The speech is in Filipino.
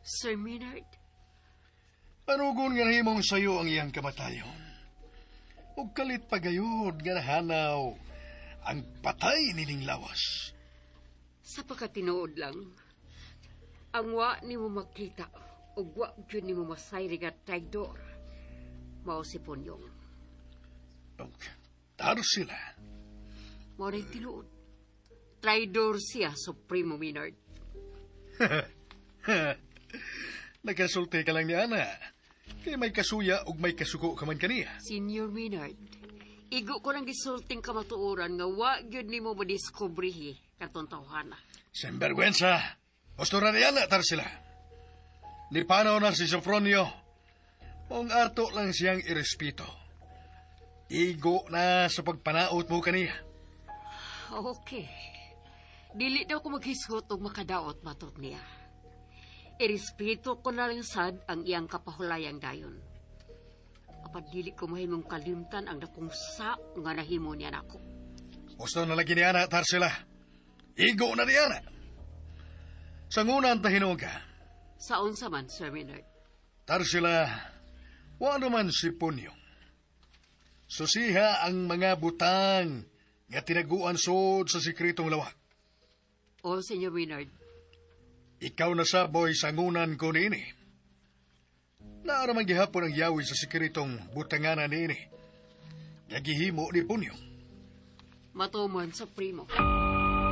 Sir Maynard, Anugon nga nahimong sayo ang iyang kamatayon. Ug kalit pagayod nga nahanaw ang patay nining lawas. sa pagkatinuod lang, ang wa ni mo makita o wa yun ni mo masayri nga traidor, mao si Punyong. Tarsila. Mao rin tinuod. Traidor siya, Supremo Maynard. Nagkasulti ka lang ni Ana. Kaya may kasuya ug may kasuko ka man kaniya. Senior Maynard, igo ko ng gisulting kamatuoran nga wa yun ni mo madiskubrihi katong tawhana. Sinvergüenza. Gusto na niya na, Tarsila. Nipanaw na si Sofronio. Kung ato lang siyang irespito. Igo na sa pagpanaot mo kaniya. Okay. Dili daw ko maghisgot o makadaot matot niya. Irespeto ko na rin sad ang iyang kapahulayang dayon. Apat dili ko mahimong kalimtan ang nakungsa nga nahimo niya nako. Gusto na lagi niya na, Tarsila. Igo na niya na. Sa ngunang tahinog ka. Saon sa man, Sir Maynard? Tarsila, wano man si Punyong. Susiha ang mga butang nga tinaguan sod sa sikretong lawak. O, Senior Maynard, Ikaw na saboy sa ngunan ko niini. Naaraman gihapon ang yawi sa sikretong butanganan niini. Gagihimo ni Punyong. matuman sa primo.